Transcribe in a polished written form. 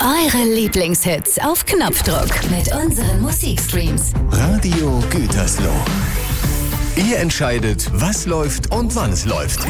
Eure Lieblingshits auf Knopfdruck mit unseren Musikstreams. Radio Gütersloh. Ihr entscheidet, was läuft und wann es läuft.